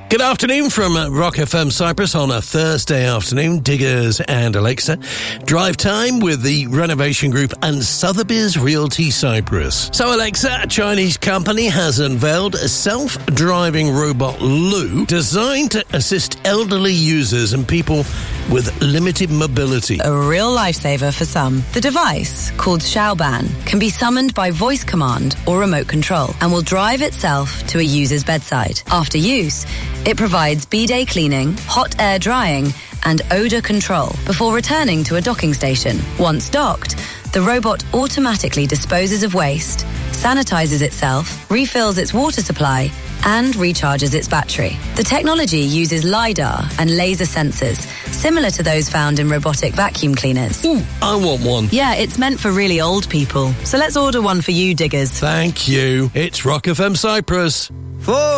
Good afternoon from Rock FM Cyprus on a Thursday afternoon. Diggers and Alexa. Drive time with the Renovation Group and Sotheby's Realty Cyprus. So Alexa, a Chinese company, has unveiled a self-driving robot Lou designed to assist elderly users and people with limited mobility. A real lifesaver for some. The device, called Xiaoban, can be summoned by voice command or remote control and will drive itself to a user's bedside. After use, it provides bidet cleaning, hot air drying, and odor control before returning to a docking station. Once docked, the robot automatically disposes of waste, sanitizes itself, refills its water supply, and recharges its battery. The technology uses LiDAR and laser sensors, similar to those found in robotic vacuum cleaners. Ooh, I want one. Yeah, it's meant for really old people. So let's order one for you, Diggers. Thank you. It's Rock FM Cyprus.